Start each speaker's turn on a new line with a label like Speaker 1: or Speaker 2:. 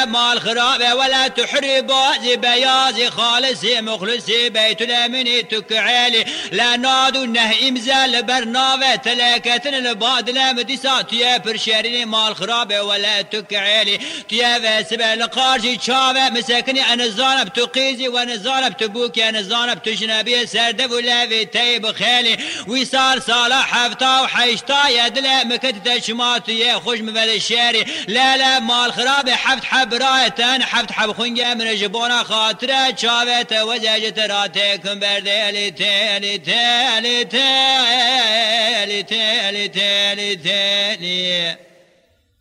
Speaker 1: لا مال خرابة ولا تحربا زي بيازي خالصي مخلصي بيت الأمين تكعالي لا نادو نه إمزال برنامج تلاكتن البادلة مديسات يا برشاريني مال خرابة ولا تكعالي تيا وسبل قارجي شابة مسكني أنا زانب تقيزي وأنا زانب تبوكي أنا زانب تجنبي سردب ولا في تيب خالي وصار صالح حفتا وحيشتا يا دلا مكتت شماتي يا خوش مبل الشاري لا مال خرابة حفت حب رايتان حفت حب خنجة من جبونا خاطرة شابة وزاجت راتكم بردالي تالي تالي تالي تالي تالي تالي